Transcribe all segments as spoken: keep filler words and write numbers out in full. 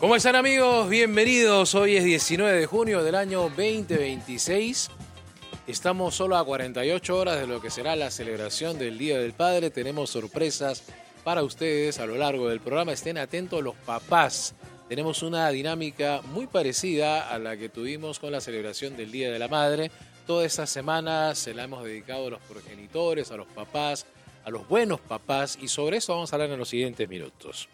¿Cómo están, amigos? Bienvenidos. Hoy es diecinueve de junio del año veinte veintiséis. Estamos solo a cuarenta y ocho horas de lo que será la celebración del Día del Padre. Tenemos sorpresas para ustedes a lo largo del programa. Estén atentos los papás. Tenemos una dinámica muy parecida a la que tuvimos con la celebración del Día de la Madre. Toda esta semana se la hemos dedicado a los progenitores, a los papás, a los buenos papás, y sobre eso vamos a hablar en los siguientes minutos.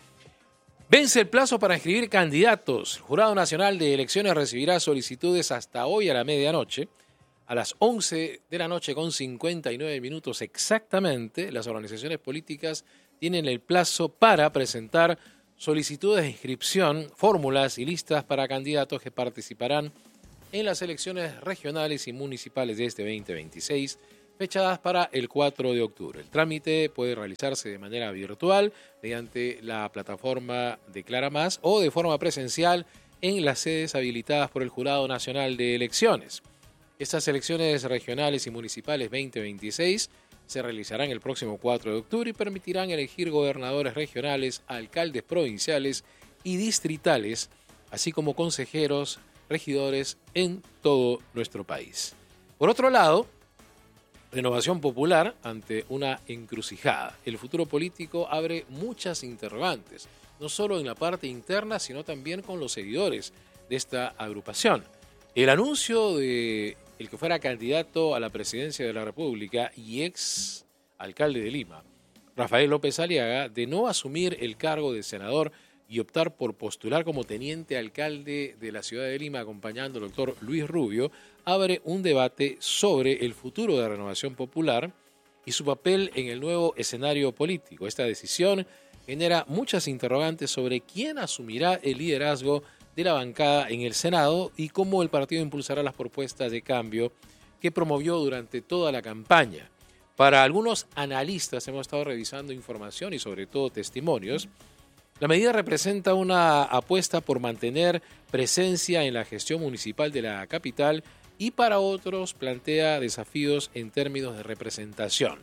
Vence el plazo para inscribir candidatos. El Jurado Nacional de Elecciones recibirá solicitudes hasta hoy a la medianoche. A las once de la noche con cincuenta y nueve minutos exactamente, las organizaciones políticas tienen el plazo para presentar solicitudes de inscripción, fórmulas y listas para candidatos que participarán en las elecciones regionales y municipales de este veinte veintiséis, fechadas para el cuatro de octubre. El trámite puede realizarse de manera virtual mediante la plataforma Declara Más o de forma presencial en las sedes habilitadas por el Jurado Nacional de Elecciones. Estas elecciones regionales y municipales veinte veintiséis se realizarán el próximo cuatro de octubre y permitirán elegir gobernadores regionales, alcaldes provinciales y distritales, así como consejeros, regidores en todo nuestro país. Por otro lado, Renovación Popular ante una encrucijada. El futuro político abre muchas interrogantes, no solo en la parte interna, sino también con los seguidores de esta agrupación. El anuncio de el que fuera candidato a la presidencia de la República y ex alcalde de Lima, Rafael López Aliaga, de no asumir el cargo de senador y optar por postular como teniente alcalde de la ciudad de Lima acompañando al doctor Luis Rubio, abre un debate sobre el futuro de Renovación Popular y su papel en el nuevo escenario político. Esta decisión genera muchas interrogantes sobre quién asumirá el liderazgo de la bancada en el Senado y cómo el partido impulsará las propuestas de cambio que promovió durante toda la campaña. Para algunos analistas, hemos estado revisando información y sobre todo testimonios, la medida representa una apuesta por mantener presencia en la gestión municipal de la capital y para otros plantea desafíos en términos de representación.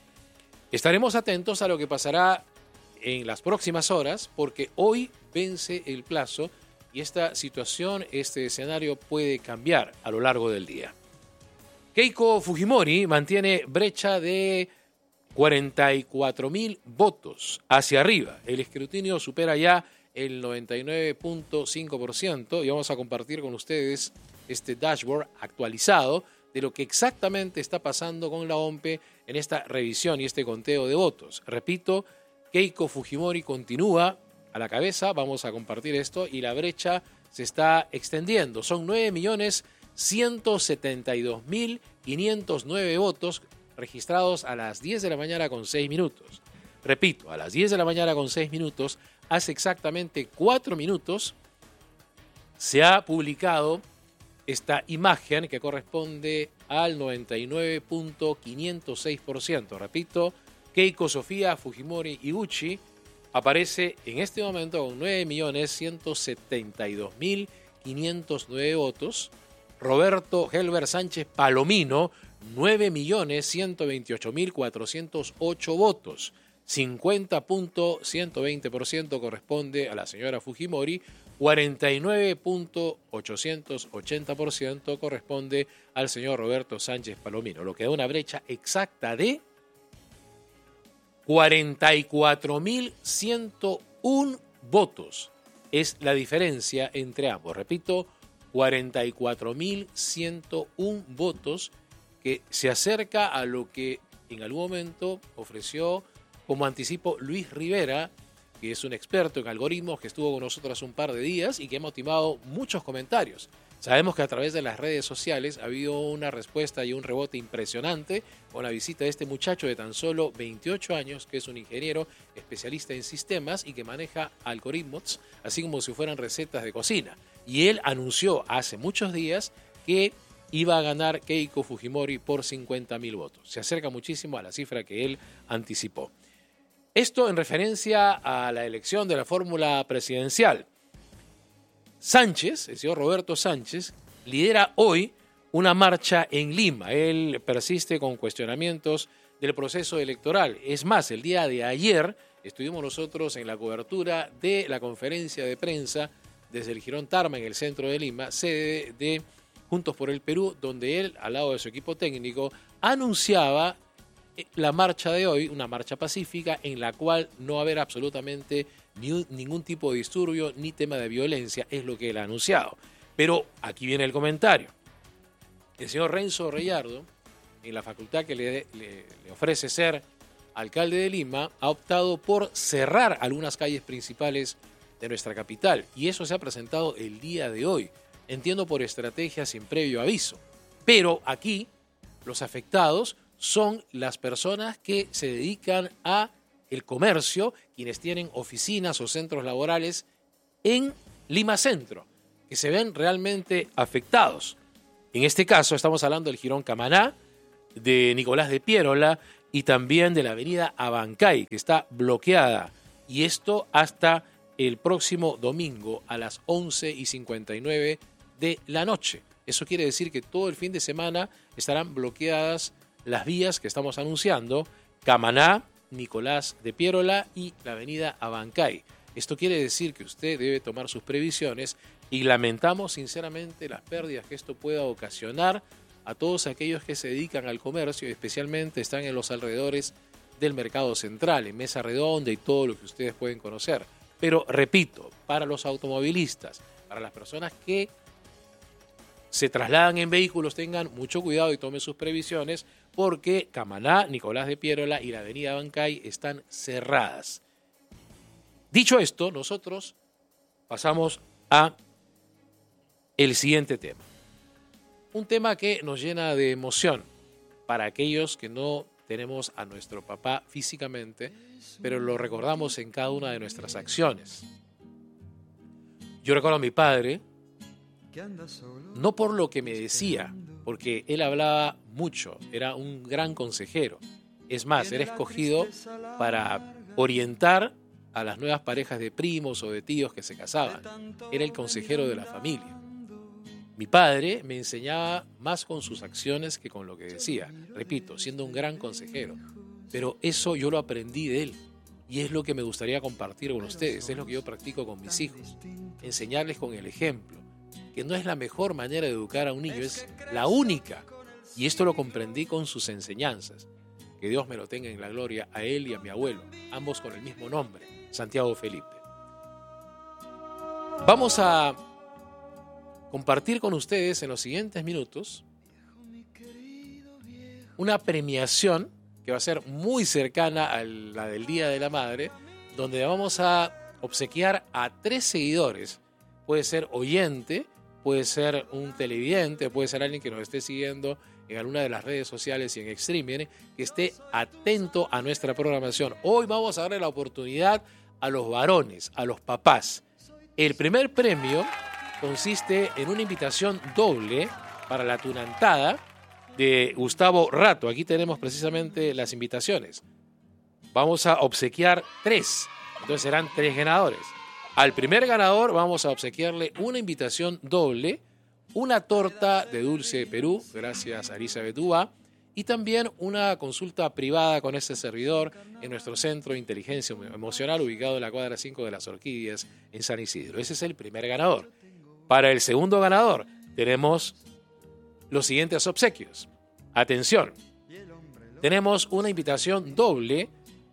Estaremos atentos a lo que pasará en las próximas horas porque hoy vence el plazo y esta situación, este escenario puede cambiar a lo largo del día. Keiko Fujimori mantiene brecha de cuarenta y cuatro mil votos hacia arriba. El escrutinio supera ya el noventa y nueve punto cinco por ciento y vamos a compartir con ustedes este dashboard actualizado de lo que exactamente está pasando con la O M P E en esta revisión y este conteo de votos. Repito, Keiko Fujimori continúa a la cabeza, vamos a compartir esto, y la brecha se está extendiendo. Son nueve millones ciento setenta y dos mil quinientos nueve votos registrados a las diez de la mañana con seis minutos. Repito, a las diez de la mañana con seis minutos, hace exactamente cuatro minutos, se ha publicado esta imagen que corresponde al noventa y nueve punto quinientos seis por ciento. Repito, Keiko Sofía Fujimori Iguchi aparece en este momento con nueve millones ciento setenta y dos mil quinientos nueve votos. Roberto Helber Sánchez Palomino, nueve millones ciento veintiocho mil cuatrocientos ocho votos. cincuenta punto ciento veinte por ciento corresponde a la señora Fujimori, cuarenta y nueve punto ochocientos ochenta por ciento corresponde al señor Roberto Sánchez Palomino, lo que da una brecha exacta de cuarenta y cuatro mil ciento uno votos. Es la diferencia entre ambos. Repito, cuarenta y cuatro mil ciento uno votos, que se acerca a lo que en algún momento ofreció como anticipo Luis Rivera, que es un experto en algoritmos que estuvo con nosotros hace un par de días y que ha motivado muchos comentarios. Sabemos que a través de las redes sociales ha habido una respuesta y un rebote impresionante con la visita de este muchacho de tan solo veintiocho años, que es un ingeniero especialista en sistemas y que maneja algoritmos, así como si fueran recetas de cocina. Y él anunció hace muchos días que iba a ganar Keiko Fujimori por cincuenta mil votos. Se acerca muchísimo a la cifra que él anticipó. Esto en referencia a la elección de la fórmula presidencial. Sánchez, el señor Roberto Sánchez, lidera hoy una marcha en Lima. Él persiste con cuestionamientos del proceso electoral. Es más, el día de ayer estuvimos nosotros en la cobertura de la conferencia de prensa desde el Jirón Tarma, en el centro de Lima, sede de Juntos por el Perú, donde él, al lado de su equipo técnico, anunciaba la marcha de hoy, una marcha pacífica en la cual no va a haber absolutamente ni un, ningún tipo de disturbio ni tema de violencia, es lo que él ha anunciado. Pero aquí viene el comentario. El señor Renzo Reyardo, en la facultad que le, le, le ofrece ser alcalde de Lima, ha optado por cerrar algunas calles principales de nuestra capital. Y eso se ha presentado el día de hoy. Entiendo por estrategia sin previo aviso. Pero aquí los afectados son las personas que se dedican a el comercio, quienes tienen oficinas o centros laborales en Lima Centro, que se ven realmente afectados. En este caso estamos hablando del Jirón Camaná, de Nicolás de Piérola y también de la avenida Abancay, que está bloqueada. Y esto hasta el próximo domingo a las once y cincuenta y nueve de la noche. Eso quiere decir que todo el fin de semana estarán bloqueadas las vías que estamos anunciando: Camaná, Nicolás de Piérola y la avenida Abancay. Esto quiere decir que usted debe tomar sus previsiones y lamentamos sinceramente las pérdidas que esto pueda ocasionar a todos aquellos que se dedican al comercio y especialmente están en los alrededores del Mercado Central, en Mesa Redonda y todo lo que ustedes pueden conocer. Pero repito, para los automovilistas, para las personas que se trasladan en vehículos, tengan mucho cuidado y tomen sus previsiones, porque Camaná, Nicolás de Piérola y la avenida Abancay están cerradas. Dicho esto, nosotros pasamos a el siguiente tema. Un tema que nos llena de emoción para aquellos que no tenemos a nuestro papá físicamente, pero lo recordamos en cada una de nuestras acciones. Yo recuerdo a mi padre, no por lo que me decía, porque él hablaba mucho, era un gran consejero. Es más, era escogido para orientar a las nuevas parejas de primos o de tíos que se casaban. Era el consejero de la familia. Mi padre me enseñaba más con sus acciones que con lo que decía. Repito, siendo un gran consejero. Pero eso yo lo aprendí de él. Y es lo que me gustaría compartir con ustedes. Es lo que yo practico con mis hijos. Enseñarles con el ejemplo. Que no es la mejor manera de educar a un niño, es la única. Y esto lo comprendí con sus enseñanzas. Que Dios me lo tenga en la gloria a él y a mi abuelo. Ambos con el mismo nombre, Santiago Felipe. Vamos a compartir con ustedes en los siguientes minutos una premiación que va a ser muy cercana a la del Día de la Madre, donde vamos a obsequiar a tres seguidores. Puede ser oyente, puede ser un televidente, puede ser alguien que nos esté siguiendo en alguna de las redes sociales y en streaming, que esté atento a nuestra programación. Hoy vamos a darle la oportunidad a los varones, a los papás. El primer premio consiste en una invitación doble para la tunantada de Gustavo Rato. Aquí tenemos precisamente las invitaciones. Vamos a obsequiar tres, entonces serán tres ganadores. Al primer ganador vamos a obsequiarle una invitación doble, una torta de dulce de Perú, gracias a Elizabeth Uba, y también una consulta privada con este servidor en nuestro centro de inteligencia emocional ubicado en la cuadra cinco de las Orquídeas en San Isidro. Ese es el primer ganador. Para el segundo ganador tenemos los siguientes obsequios. Atención, tenemos una invitación doble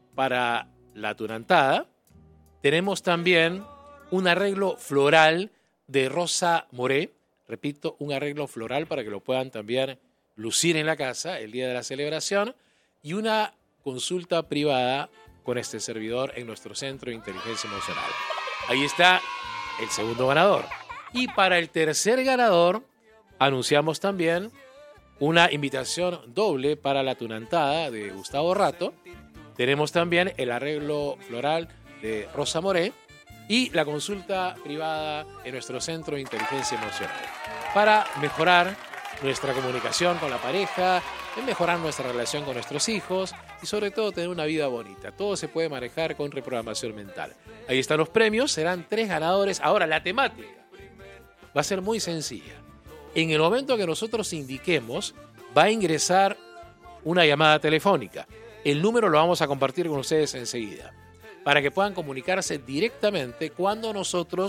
para la tunantada. Tenemos también un arreglo floral de Rosa Moré. Repito, un arreglo floral para que lo puedan también lucir en la casa el día de la celebración. Y una consulta privada con este servidor en nuestro centro de inteligencia emocional. Ahí está el segundo ganador. Y para el tercer ganador anunciamos también una invitación doble para la tunantada de Gustavo Rato. Tenemos también el arreglo floral de Rosa Moré y la consulta privada en nuestro centro de inteligencia emocional para mejorar nuestra comunicación con la pareja, mejorar nuestra relación con nuestros hijos y sobre todo tener una vida bonita. Todo se puede manejar con reprogramación mental. Ahí están los premios, serán tres ganadores. Ahora, la temática va a ser muy sencilla. En el momento que nosotros indiquemos, va a ingresar una llamada telefónica. El número lo vamos a compartir con ustedes enseguida, para que puedan comunicarse directamente cuando nosotros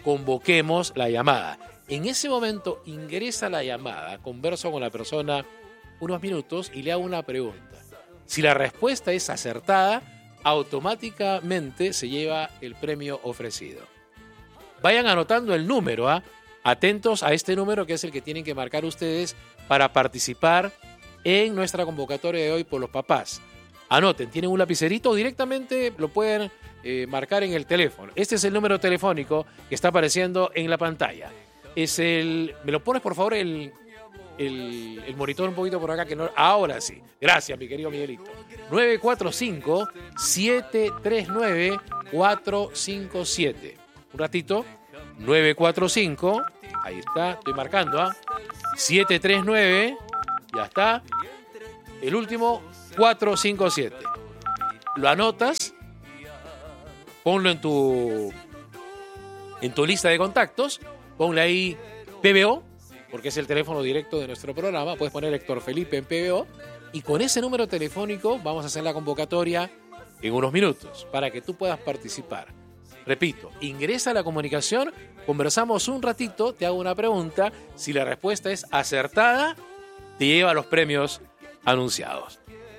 convoquemos la llamada. En ese momento ingresa la llamada, converso con la persona unos minutos y le hago una pregunta. Si la respuesta es acertada, automáticamente se lleva el premio ofrecido. Vayan anotando el número, ¿ah? Atentos a este número que es el que tienen que marcar ustedes para participar en nuestra convocatoria de hoy por los papás. Anoten, tienen un lapicerito o directamente lo pueden eh, marcar en el teléfono. Este es el número telefónico que está apareciendo en la pantalla. Es el... ¿Me lo pones, por favor, el, el, el monitor un poquito por acá? Que no, ahora sí. Gracias, mi querido Miguelito. nueve cuatro cinco, siete tres nueve, cuatro cinco siete. Un ratito. nueve cuatro cinco, ahí está, estoy marcando, ¿ah? siete tres nueve, ya está. El último, cuatro cinco siete. Lo anotas, ponlo en tu, en tu lista de contactos, ponle ahí P B O, porque es el teléfono directo de nuestro programa, puedes poner Héctor Felipe en P B O, y con ese número telefónico vamos a hacer la convocatoria en unos minutos, para que tú puedas participar. Repito, ingresa a la comunicación, conversamos un ratito, te hago una pregunta. Si la respuesta es acertada, te lleva los premios anunciados.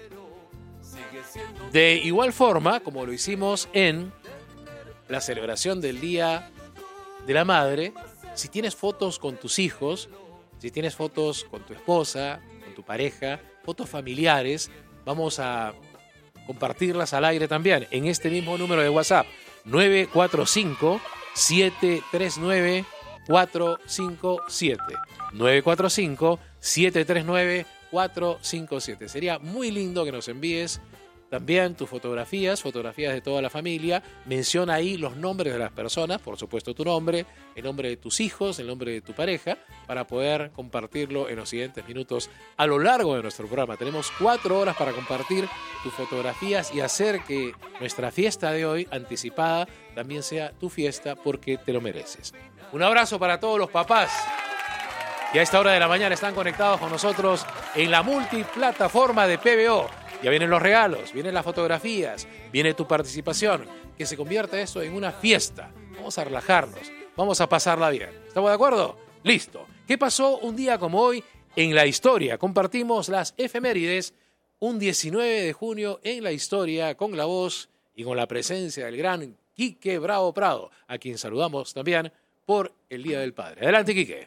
De igual forma, como lo hicimos en la celebración del Día de la Madre, si tienes fotos con tus hijos, si tienes fotos con tu esposa, con tu pareja, fotos familiares, vamos a compartirlas al aire también en este mismo número de WhatsApp. nueve cuatro cinco, siete tres nueve, cuatro cinco siete. nueve cuatro cinco, siete tres nueve, cuatro cinco siete. Sería muy lindo que nos envíes también tus fotografías, fotografías de toda la familia. Menciona ahí los nombres de las personas, por supuesto tu nombre, el nombre de tus hijos, el nombre de tu pareja, para poder compartirlo en los siguientes minutos a lo largo de nuestro programa. Tenemos cuatro horas para compartir tus fotografías y hacer que nuestra fiesta de hoy, anticipada, también sea tu fiesta porque te lo mereces. Un abrazo para todos los papás que a esta hora de la mañana están conectados con nosotros en la multiplataforma de P B O. Ya vienen los regalos, vienen las fotografías, viene tu participación. Que se convierta esto en una fiesta. Vamos a relajarnos, vamos a pasarla bien. ¿Estamos de acuerdo? Listo. ¿Qué pasó un día como hoy en la historia? Compartimos las efemérides. Un diecinueve de junio en la historia con la voz y con la presencia del gran Quique Bravo Prado, a quien saludamos también por el Día del Padre. Adelante, Quique.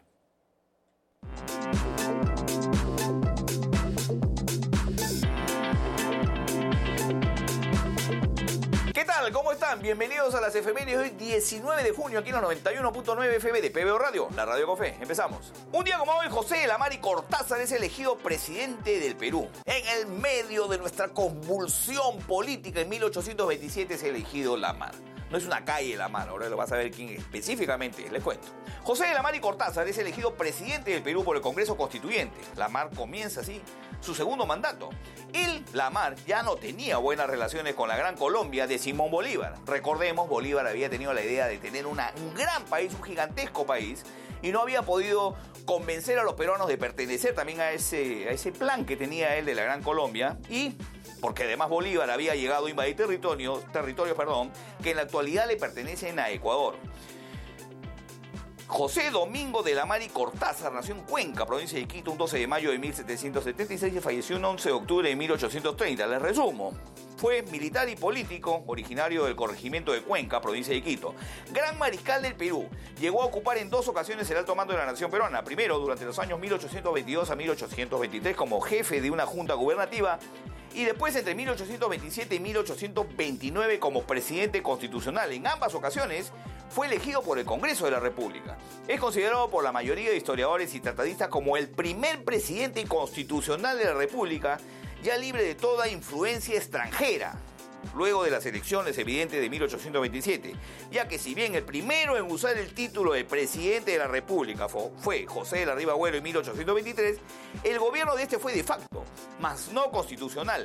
¿Qué tal? ¿Cómo están? Bienvenidos a las efemérides de hoy, diecinueve de junio, aquí en los noventa y uno punto nueve F M de P B O Radio, la Radio Cofé. Empezamos. Un día como hoy, José de la Mari Cortázar es elegido presidente del Perú. En el medio de nuestra convulsión política, en mil ochocientos veintisiete es elegido La Mar. No es una calle La Mar, ahora lo vas a ver quién específicamente es, les cuento. José de la Mari Cortázar es elegido presidente del Perú por el Congreso Constituyente. La Mar comienza así su segundo mandato. Él, La Mar, ya no tenía buenas relaciones con la Gran Colombia de Simón Bolívar. Recordemos, Bolívar había tenido la idea de tener una, un gran país, un gigantesco país, y no había podido convencer a los peruanos de pertenecer también a ese, a ese plan que tenía él de la Gran Colombia, y porque además Bolívar había llegado a invadir territorios, territorios, perdón, que en la actualidad le pertenecen a Ecuador. José Domingo de la Mari Cortázar nació en Cuenca, provincia de Quito, un doce de mayo de mil setecientos setenta y seis y falleció un once de octubre de mil ochocientos treinta. Les resumo. Fue militar y político, originario del corregimiento de Cuenca, provincia de Quito. Gran mariscal del Perú. Llegó a ocupar en dos ocasiones el alto mando de la nación peruana. Primero, durante los años mil ochocientos veintidós a mil ochocientos veintitrés como jefe de una junta gubernativa. Y después entre mil ochocientos veintisiete y mil ochocientos veintinueve como presidente constitucional. En ambas ocasiones fue elegido por el Congreso de la República. Es considerado por la mayoría de historiadores y tratadistas como el primer presidente constitucional de la República, ya libre de toda influencia extranjera, luego de las elecciones evidentes de mil ochocientos veintisiete, ya que si bien el primero en usar el título de presidente de la República fue José de la Riva Agüero en mil ochocientos veintitrés, el gobierno de este fue de facto, mas no constitucional.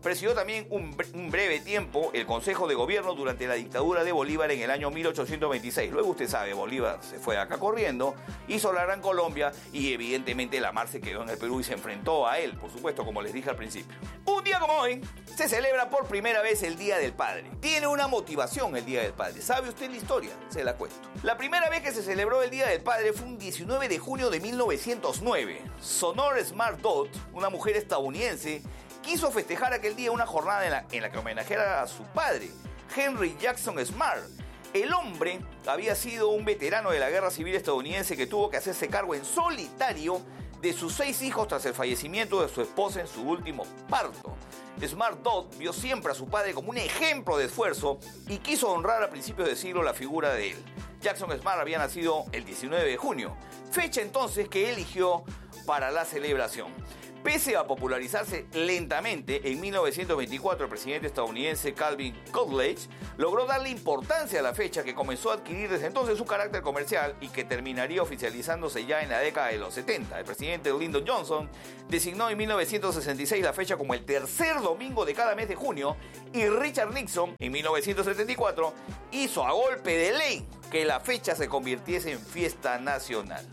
Presidió también un, un breve tiempo el Consejo de Gobierno durante la dictadura de Bolívar en el año mil ochocientos veintiséis. Luego usted sabe, Bolívar se fue acá corriendo, hizo la Gran Colombia y evidentemente la Mar se quedó en el Perú y se enfrentó a él, por supuesto, como les dije al principio. Un día como hoy se celebra por primera vez el Día del Padre. Tiene una motivación el Día del Padre. ¿Sabe usted la historia? Se la cuento. La primera vez que se celebró el Día del Padre fue un diecinueve de junio de mil novecientos nueve. Sonora Smart Dodd, una mujer estadounidense, quiso festejar aquel día una jornada en la, en la que homenajeara a su padre, Henry Jackson Smart. El hombre había sido un veterano de la Guerra Civil estadounidense que tuvo que hacerse cargo en solitario de sus seis hijos tras el fallecimiento de su esposa en su último parto. Smart Dodd vio siempre a su padre como un ejemplo de esfuerzo y quiso honrar a principios de siglo la figura de él. Jackson Smart había nacido el diecinueve de junio, fecha entonces que eligió para la celebración. Pese a popularizarse lentamente, en mil novecientos veinticuatro el presidente estadounidense Calvin Coolidge logró darle importancia a la fecha que comenzó a adquirir desde entonces su carácter comercial y que terminaría oficializándose ya en la década de los setenta. El presidente Lyndon Johnson designó en mil novecientos sesenta y seis la fecha como el tercer domingo de cada mes de junio y Richard Nixon en mil novecientos setenta y cuatro hizo a golpe de ley que la fecha se convirtiese en fiesta nacional.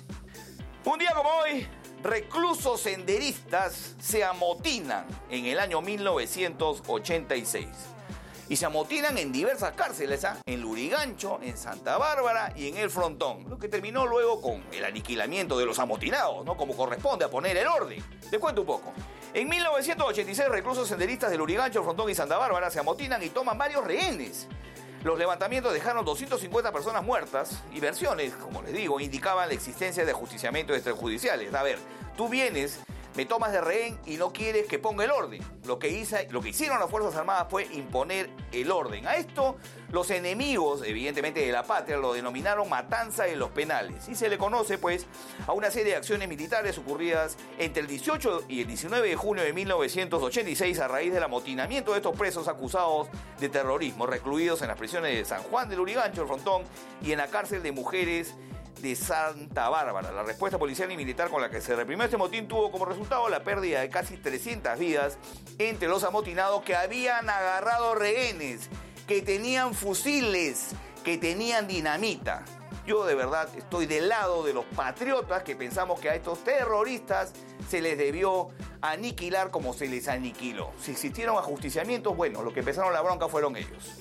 Un día como hoy, reclusos senderistas se amotinan en el año mil novecientos ochenta y seis. Y se amotinan en diversas cárceles, ¿eh? En Lurigancho, en Santa Bárbara y en El Frontón. Lo que terminó luego con el aniquilamiento de los amotinados, ¿no? Como corresponde a poner el orden. Les cuento un poco. En mil novecientos ochenta y seis, reclusos senderistas de Lurigancho, El Frontón y Santa Bárbara se amotinan y toman varios rehenes. Los levantamientos dejaron doscientas cincuenta personas muertas y versiones, como les digo, indicaban la existencia de ajusticiamientos extrajudiciales. A ver, tú vienes, me tomas de rehén y no quieres que ponga el orden. Lo que, hice, lo que hicieron las Fuerzas Armadas fue imponer el orden. A esto, los enemigos, evidentemente de la patria, lo denominaron matanza en los penales. Y se le conoce, pues, a una serie de acciones militares ocurridas entre el dieciocho y el diecinueve de junio de mil novecientos ochenta y seis a raíz del amotinamiento de estos presos acusados de terrorismo, recluidos en las prisiones de San Juan del Lurigancho, El Frontón, y en la cárcel de mujeres de Santa Bárbara. La respuesta policial y militar con la que se reprimió este motín tuvo como resultado la pérdida de casi trescientas vidas entre los amotinados que habían agarrado rehenes, que tenían fusiles, que tenían dinamita. Yo de verdad estoy del lado de los patriotas que pensamos que a estos terroristas se les debió aniquilar como se les aniquiló. Si existieron ajusticiamientos, bueno, los que empezaron la bronca fueron ellos.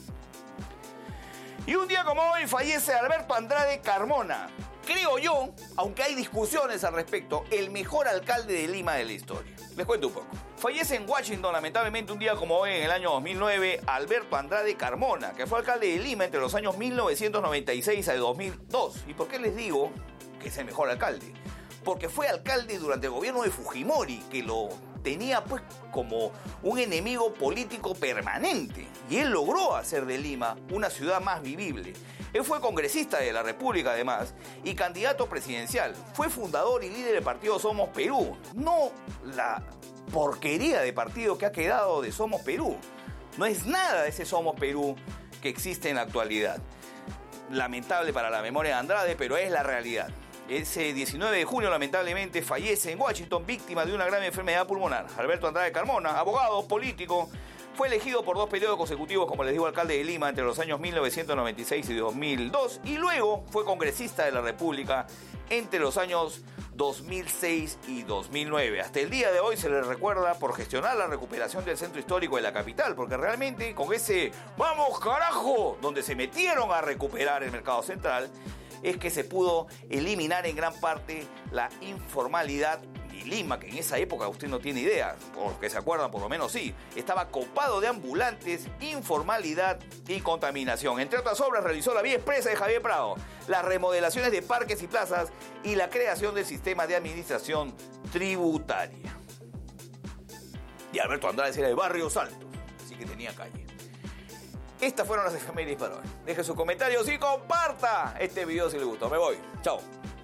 Y un día como hoy fallece Alberto Andrade Carmona. Creo yo, aunque hay discusiones al respecto, el mejor alcalde de Lima de la historia. Les cuento un poco. Fallece en Washington, lamentablemente, un día como hoy, en el año dos mil nueve, Alberto Andrade Carmona, que fue alcalde de Lima entre los años mil novecientos noventa y seis a dos mil dos. ¿Y por qué les digo que es el mejor alcalde? Porque fue alcalde durante el gobierno de Fujimori, que lo tenía pues como un enemigo político permanente. Y él logró hacer de Lima una ciudad más vivible. Él fue congresista de la República, además, y candidato presidencial. Fue fundador y líder del partido Somos Perú. No la porquería de partido que ha quedado de Somos Perú. No es nada de ese Somos Perú que existe en la actualidad. Lamentable para la memoria de Andrade, pero es la realidad. Ese diecinueve de junio, lamentablemente, fallece en Washington víctima de una grave enfermedad pulmonar. Alberto Andrade Carmona, abogado, político, fue elegido por dos periodos consecutivos, como les digo, alcalde de Lima entre los años mil novecientos noventa y seis y dos mil dos, y luego fue congresista de la República entre los años dos mil seis y dos mil nueve. Hasta el día de hoy se le recuerda por gestionar la recuperación del centro histórico de la capital, porque realmente con ese ¡vamos carajo!, donde se metieron a recuperar el mercado central, es que se pudo eliminar en gran parte la informalidad. Y Lima, que en esa época usted no tiene idea, por los que se acuerdan por lo menos sí, estaba copado de ambulantes, informalidad y contaminación. Entre otras obras realizó la vía expresa de Javier Prado, las remodelaciones de parques y plazas y la creación del sistema de administración tributaria. Y Alberto Andrade era de Barrios Altos, así que tenía calle. Estas fueron las efemérides para hoy. Deje sus comentarios y comparta este video si le gustó. Me voy. Chao.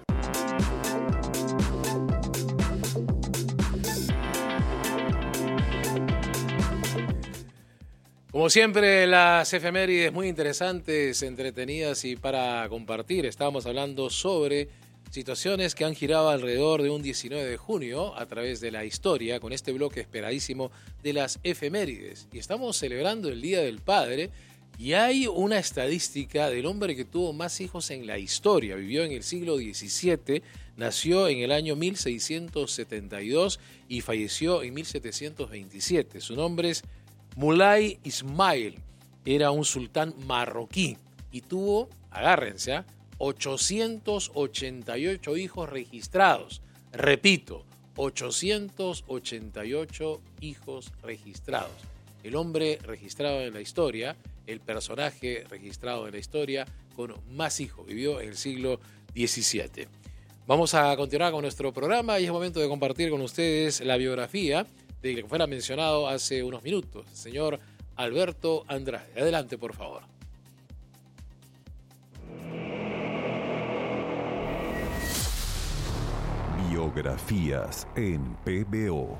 Como siempre, las efemérides muy interesantes, entretenidas y para compartir. Estábamos hablando sobre situaciones que han girado alrededor de un diecinueve de junio a través de la historia con este bloque esperadísimo de las efemérides. Y estamos celebrando el Día del Padre y hay una estadística del hombre que tuvo más hijos en la historia. Vivió en el siglo diecisiete, nació en el año mil seiscientos setenta y dos y falleció en mil setecientos veintisiete. Su nombre es Mulay Ismail. Era un sultán marroquí y tuvo, agárrense, ¿eh? ochocientos ochenta y ocho hijos registrados. Repito, ochocientos ochenta y ocho hijos registrados. El hombre registrado en la historia, el personaje registrado en la historia con más hijos. Vivió en el siglo diecisiete. Vamos a continuar con nuestro programa y es momento de compartir con ustedes la biografía de que fuera mencionado hace unos minutos, el señor Alberto Andrade. Adelante, por favor. Biografías en P B O.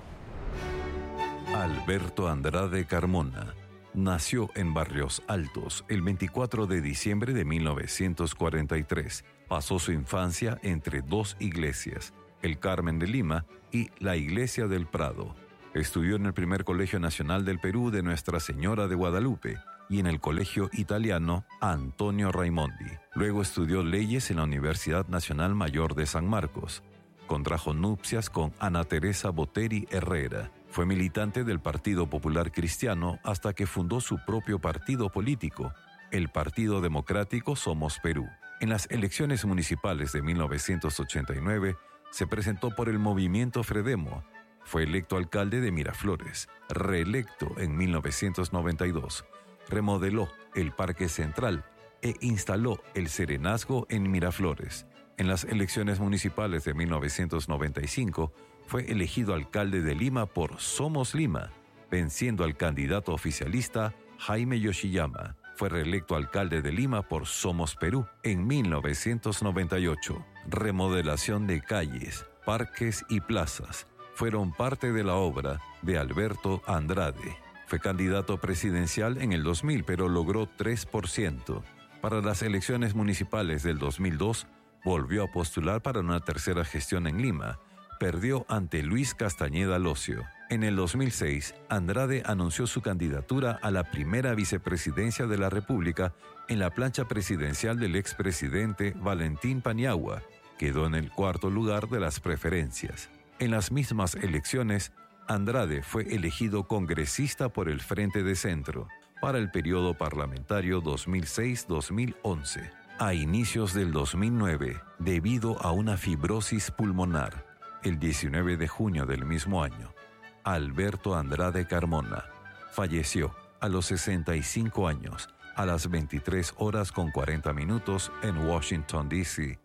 Alberto Andrade Carmona nació en Barrios Altos el veinticuatro de diciembre de mil novecientos cuarenta y tres. Pasó su infancia entre dos iglesias, el Carmen de Lima y la Iglesia del Prado. Estudió en el primer Colegio Nacional del Perú de Nuestra Señora de Guadalupe y en el Colegio Italiano Antonio Raimondi. Luego estudió leyes en la Universidad Nacional Mayor de San Marcos. Contrajo nupcias con Ana Teresa Boteri Herrera. Fue militante del Partido Popular Cristiano hasta que fundó su propio partido político, el Partido Democrático Somos Perú. En las elecciones municipales de mil novecientos ochenta y nueve se presentó por el movimiento Fredemo. Fue electo alcalde de Miraflores, reelecto en mil novecientos noventa y dos. Remodeló el Parque Central e instaló el Serenazgo en Miraflores. En las elecciones municipales de mil novecientos noventa y cinco fue elegido alcalde de Lima por Somos Lima, venciendo al candidato oficialista Jaime Yoshiyama. Fue reelecto alcalde de Lima por Somos Perú en mil novecientos noventa y ocho. Remodelación de calles, parques y plazas fueron parte de la obra de Alberto Andrade. Fue candidato presidencial en el dos mil, pero logró tres por ciento. Para las elecciones municipales del dos mil dos, volvió a postular para una tercera gestión en Lima. Perdió ante Luis Castañeda Locio. En el dos mil seis, Andrade anunció su candidatura a la primera vicepresidencia de la República en la plancha presidencial del expresidente Valentín Paniagua. Quedó en el cuarto lugar de las preferencias. En las mismas elecciones, Andrade fue elegido congresista por el Frente de Centro para el periodo parlamentario dos mil seis a dos mil once. A inicios del dos mil nueve, debido a una fibrosis pulmonar, el diecinueve de junio del mismo año, Alberto Andrade Carmona falleció a los sesenta y cinco años, a las veintitrés horas con cuarenta minutos en Washington, D C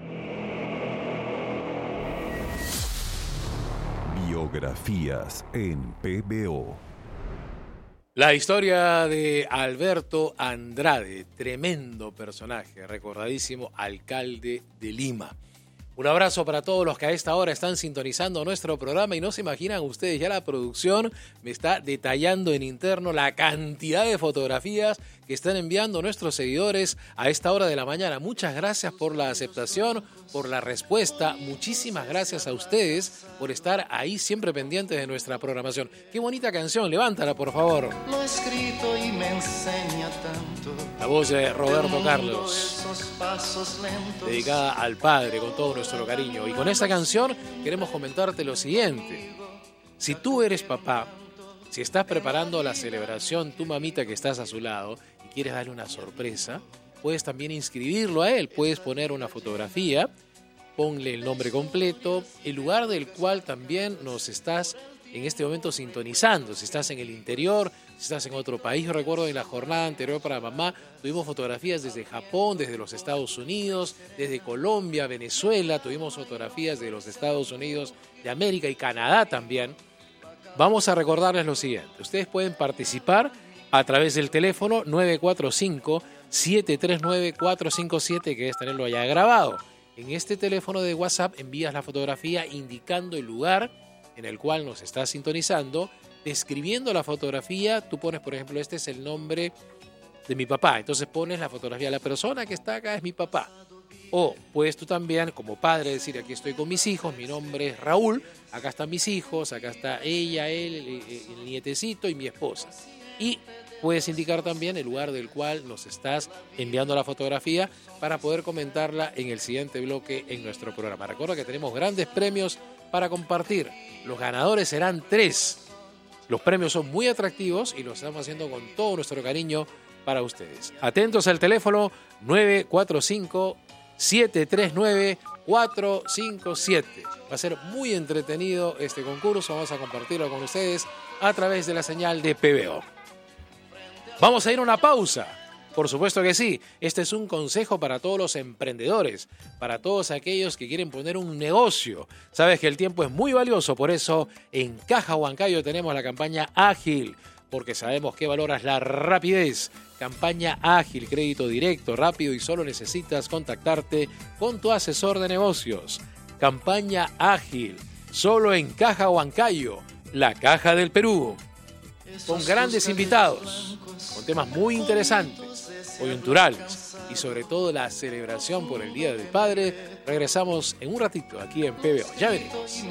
Biografías en P B O. La historia de Alberto Andrade, tremendo personaje, recordadísimo alcalde de Lima. Un abrazo para todos los que a esta hora están sintonizando nuestro programa y no se imaginan ustedes, ya la producción me está detallando en interno la cantidad de fotografías que están enviando nuestros seguidores a esta hora de la mañana. Muchas gracias por la aceptación, por la respuesta. Muchísimas gracias a ustedes por estar ahí siempre pendientes de nuestra programación. Qué bonita canción, levántala por favor. Lo escrito y me enseña tanto. La voz de Roberto Carlos, dedicada al padre con todo nuestro cariño. Y con esta canción queremos comentarte lo siguiente. Si tú eres papá, si estás preparando la celebración, tu mamita que estás a su lado y quieres darle una sorpresa, puedes también inscribirlo a él. Puedes poner una fotografía, ponle el nombre completo, el lugar del cual también nos estás en este momento sintonizando. Si estás en el interior, si estás en otro país. Yo recuerdo en la jornada anterior para mamá, tuvimos fotografías desde Japón, desde los Estados Unidos, desde Colombia, Venezuela, tuvimos fotografías de los Estados Unidos, de América y Canadá también. Vamos a recordarles lo siguiente. Ustedes pueden participar a través del teléfono nueve cuatro cinco, siete tres nueve, cuatro cinco siete, que es tenerlo allá grabado. En este teléfono de WhatsApp envías la fotografía indicando el lugar en el cual nos estás sintonizando, describiendo la fotografía. Tú pones, por ejemplo, este es el nombre de mi papá. Entonces pones la fotografía. La persona que está acá es mi papá. O puedes tú también, como padre, decir, aquí estoy con mis hijos, mi nombre es Raúl, acá están mis hijos, acá está ella, él, el, el nietecito y mi esposa. Y puedes indicar también el lugar del cual nos estás enviando la fotografía para poder comentarla en el siguiente bloque en nuestro programa. Recuerda que tenemos grandes premios para compartir. Los ganadores serán tres. Los premios son muy atractivos y los estamos haciendo con todo nuestro cariño para ustedes. Atentos al teléfono nueve cuatro cinco, siete tres nueve, cuatro cinco siete. Va a ser muy entretenido este concurso. Vamos a compartirlo con ustedes a través de la señal de P B O. Vamos a ir a una pausa. Por supuesto que sí. Este es un consejo para todos los emprendedores, para todos aquellos que quieren poner un negocio. Sabes que el tiempo es muy valioso, por eso en Caja Huancayo tenemos la campaña Ágil, porque sabemos que valoras la rapidez. Campaña Ágil, crédito directo, rápido y solo necesitas contactarte con tu asesor de negocios. Campaña Ágil, solo en Caja Huancayo, la Caja del Perú. Con grandes invitados, con temas muy interesantes, coyunturales y sobre todo la celebración por el Día del Padre. Regresamos en un ratito aquí en P B O. Ya venimos.